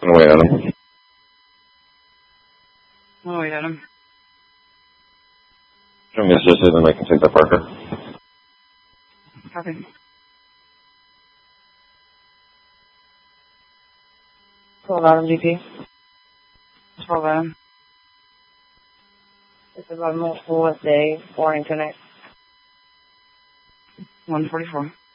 Wait, Adam. Oh, wait, Adam. Show me assisted and I can take that Parker. Copy. 12 Adam GP. 12 Adam. It's about multiple day, Warrington. 144.